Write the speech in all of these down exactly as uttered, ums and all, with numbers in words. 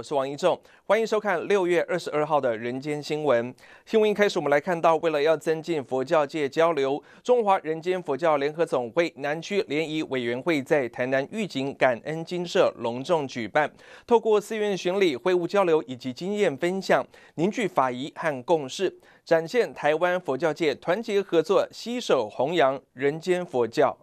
我是王一仲，欢迎收看六月二十二号的人间新闻。新闻一开始，我们来看到，为了要增进佛教界交流，中华人间佛教联合总会南区联谊委员会在台南玉井感恩精舍隆重举办，透过寺院巡礼、会务交流以及经验分享，凝聚法仪和共识，展现台湾佛教界团结合作，携手弘扬人间佛教。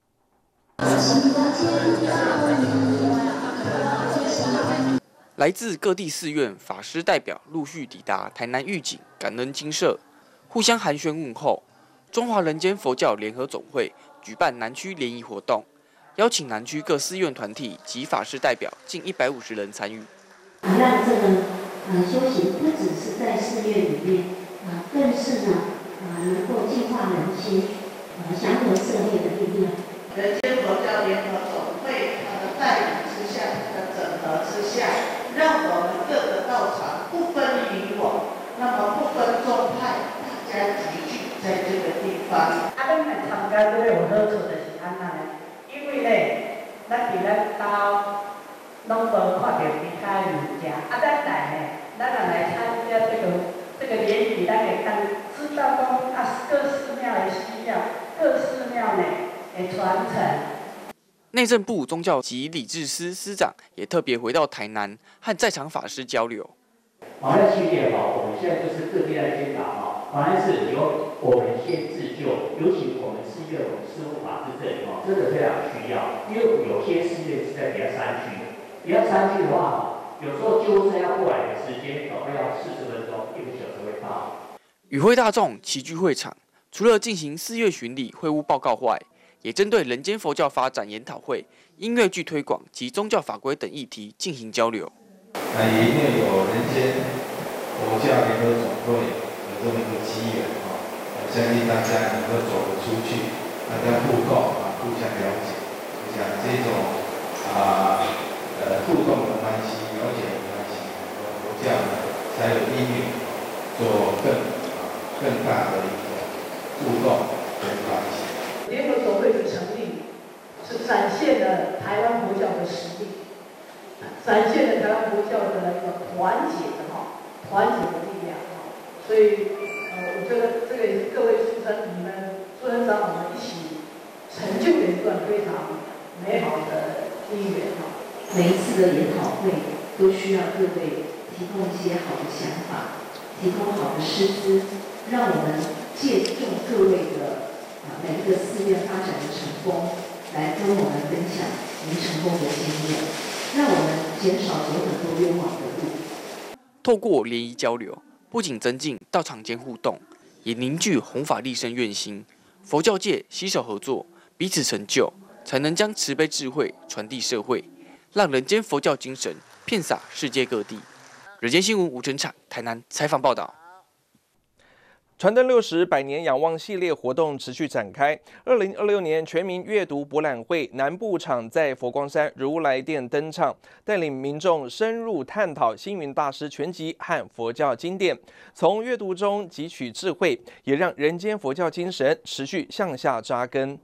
来自各地寺院法师代表陆续抵达台南玉井感恩精舍，互相寒暄问候。中华人间佛教联合总会举办南区联谊活动，邀请南区各寺院团体及法师代表近一百五十人参与。 让这个呃修行不只是在寺院里面，啊、呃，更是呢，啊、呃，能够净化人心，呃，祥和社会的力量。 人间佛教联合总会它的带领之下，它的整合之下，让我们各个道场不分你我，那么不分宗派，大家集聚在这个地方。 啊，咱来参加这个有好处就是安那呢，因为呢，咱伫咱家拢无看到其他人家，啊，咱来呢，咱若来参加这个这个联谊，咱会当知道讲啊，各寺庙的需要，各寺庙呢的传承。 内政部宗教及礼制司司长也特别回到台南，和在场法师交流。 防疫系列哈，我们现在就是各地在宣导哈，防疫是由我们先自救，尤其我们寺院、我们师父法师这里哈，真的非常需要，因为有些寺院是在比较山区的，比较山区的话，有时候纠正要过来的时间可能要四十分钟、一个小时会到。 与会大众齐聚会场，除了进行寺院巡礼、会务报告外，也针对人间佛教发展研讨会、音乐剧推广及宗教法规等议题进行交流。 那也因为有人间佛教联合总会有这么一个机缘啊，我相信大家能够走得出去，大家互动啊，互相了解。我想这种啊呃互动的关系、了解的关系，佛教呢才有因缘做更啊更大的一个互动跟关系。 联合总会的成立，是展现了台湾佛教的实力，展现了台湾佛教的一个团结的哈，团结的力量哈。所以，呃，我觉得这个也是各位书生你们、书生长老们一起成就的一段非常美好的姻缘哈。 每一次的研讨会都需要各位提供一些好的想法，提供好的师资，让我们借重各位的。啊，每一个寺院发展的成功，来跟我们分享您成功的经验，让我们减少走很多冤枉的路。 透过联谊交流，不仅增进道场间互动，也凝聚弘法利生愿心。佛教界携手合作，彼此成就，才能将慈悲智慧传递社会，让人间佛教精神遍洒世界各地。人间新闻吴成场台南采访报道。 传灯六十百年仰望系列活动持续展开。二零二六年全民阅读博览会南部场在佛光山如来殿登场，带领民众深入探讨星云大师全集和佛教经典，从阅读中汲取智慧，也让人间佛教精神持续向下扎根。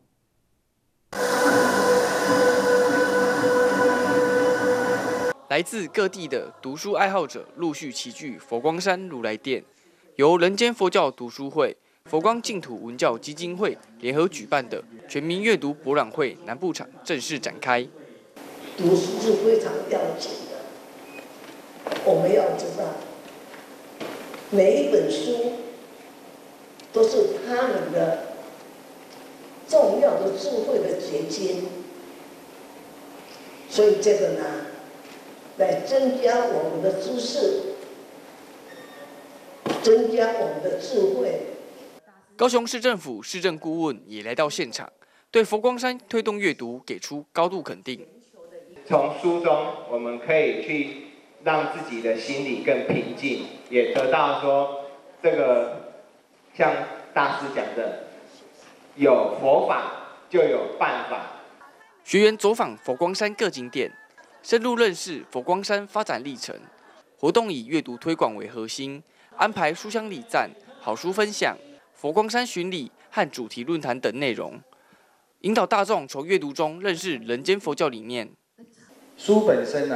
来自各地的读书爱好者陆续齐聚佛光山如来殿。由人间佛教读书会、佛光净土文教基金会联合举办的全民阅读博览会南部场正式展开。 读书是非常要紧的，我们要知道，每一本书都是他们的重要的智慧的结晶，所以这个呢，来增加我们的知识。增加我们的智慧。 高雄市政府市政顾问也来到现场，对佛光山推动阅读给出高度肯定。 从书中，我们可以去让自己的心理更平静，也得到说这个像大师讲的，有佛法就有办法。 学员走访佛光山各景点，深入认识佛光山发展历程。活动以阅读推广为核心。安排书香礼赞、好书分享、佛光山巡礼和主题论坛等内容，引导大众从阅读中认识人间佛教理念。 书本身啊，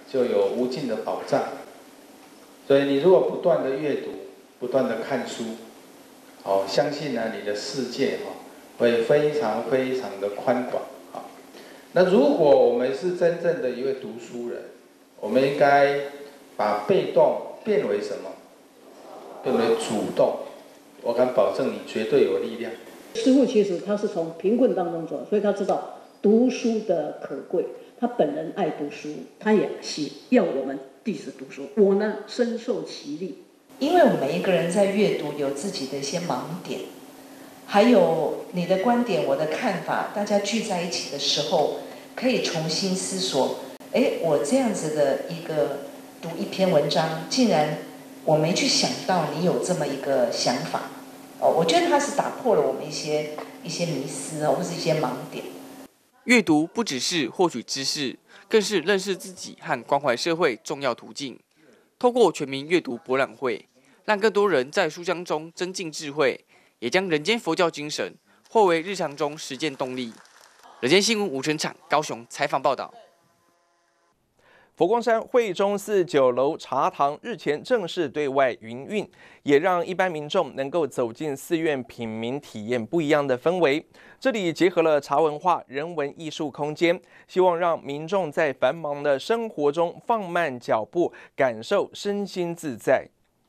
就有无尽的宝藏。所以你如果不断的阅读，不断的看书，哦，相信呢，你的世界哈、哦、会非常非常的宽广。好，那如果我们是真正的一位读书人，我们应该把被动变为什么？变为主动。我敢保证你绝对有力量。 师父其实他是从贫困当中走，所以他知道读书的可贵。他本人爱读书，他也希要我们弟子读书。我呢，深受其力。 因为我们每一个人在阅读有自己的一些盲点，还有你的观点、我的看法，大家聚在一起的时候，可以重新思索。哎，我这样子的一个读一篇文章，竟然我没去想到你有这么一个想法。哦，我觉得它是打破了我们一些一些迷思啊，或是一些盲点。 阅读不只是获取知识，更是认识自己和关怀社会重要途径。透过全民阅读博览会，让更多人在书香中增进智慧，也将人间佛教精神化为日常中实践动力。人间新闻吴成场高雄采访报道。 佛光山惠中寺九楼茶堂日前正式对外营运，也让一般民众能够走进寺院品茗，体验不一样的氛围。这里结合了茶文化、人文艺术空间，希望让民众在繁忙的生活中放慢脚步，感受身心自在。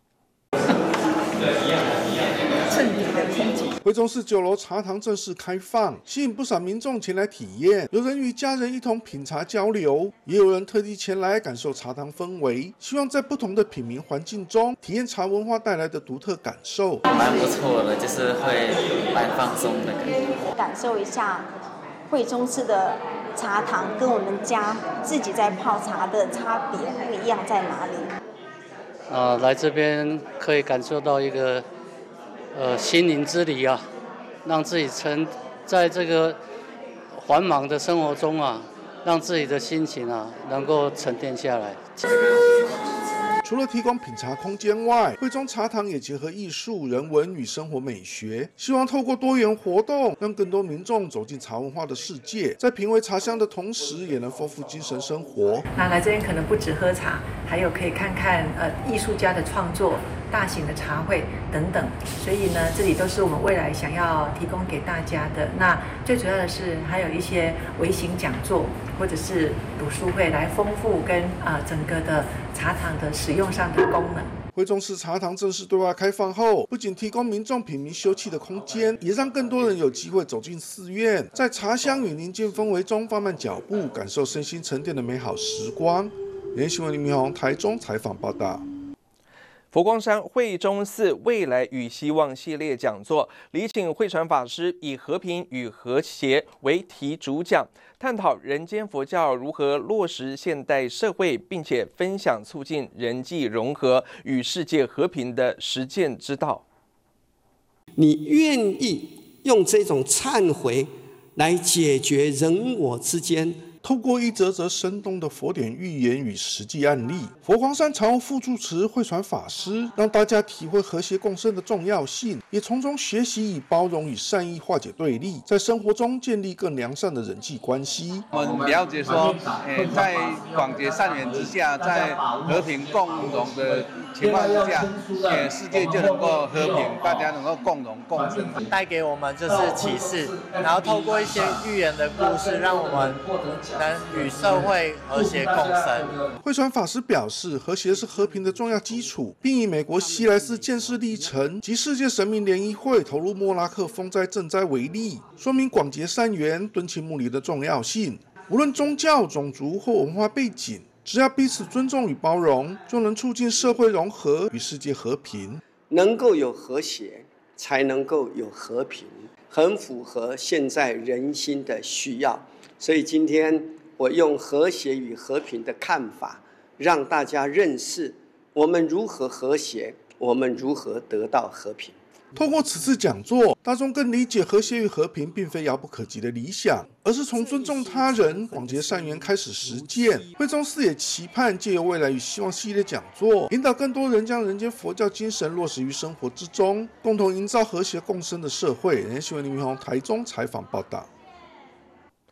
正点的空景。惠中寺九楼茶堂正式开放，吸引不少民众前来体验。有人与家人一同品茶交流，也有人特地前来感受茶堂氛围，希望在不同的品茗环境中体验茶文化带来的独特感受。 蛮不错的，就是会蛮放松的感觉， 感受一下惠中寺的茶堂跟我们家自己在泡茶的差别不一样在哪里？ 呃，来这边可以感受到一个呃心灵之旅啊，让自己沉在这个繁忙的生活中啊，让自己的心情啊能够沉淀下来。 除了提供品茶空间外，惠中茶堂也结合艺术、人文与生活美学，希望透过多元活动，让更多民众走进茶文化的世界，在品味茶香的同时，也能丰富精神生活。 那来这边可能不止喝茶，还有可以看看呃艺术家的创作、大型的茶会等等。所以呢，这里都是我们未来想要提供给大家的。那最主要的是还有一些微型讲座或者是读书会，来丰富跟啊、呃、整个的茶堂的使用上的功能。 惠中寺茶堂正式对外开放后，不仅提供民众品茗休憩的空间，也让更多人有机会走进寺院，在茶香与宁静氛围中放慢脚步，感受身心沉淀的美好时光。人间新闻林明宏台中采访报道。 佛光山惠中寺未来与希望系列讲座，礼请慧传法师以和平与和谐为题主讲，探讨人间佛教如何落实现代社会，并且分享促进人际融合与世界和平的实践之道。 你愿意用这种忏悔来解决人我之间？ 透过一则则生动的佛典寓言与实际案例，佛光山常务副住持慧传法师让大家体会和谐共生的重要性，也从中学习以包容与善意化解对立，在生活中建立更良善的人际关系。 我们了解说，诶，在广结善缘之下，在和平共荣的情况之下，诶，世界就能够和平，大家能够共荣共生。 带给我们就是启示，然后透过一些寓言的故事，让我们能与社会和谐共生。 慧传法师表示，和谐是和平的重要基础，并以美国西来寺建寺历程及世界神明联谊会投入莫拉克风灾赈灾为例，说明广结善缘、敦亲睦邻的重要性。无论宗教、种族或文化背景，只要彼此尊重与包容，就能促进社会融合与世界和平。 能够有和谐，才能够有和平，很符合现在人心的需要。所以今天我用和谐与和平的看法，让大家认识我们如何和谐，我们如何得到和平。 透过此次讲座，大众更理解和谐与和平并非遥不可及的理想，而是从尊重他人、广结善缘开始实践。惠中寺也期盼借由未来与希望系列讲座，引导更多人将人间佛教精神落实于生活之中，共同营造和谐共生的社会。人间新闻林明宏台中采访报道。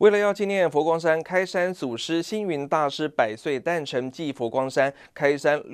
为了要纪念佛光山开山祖师星云大师百岁诞辰祭佛光山开山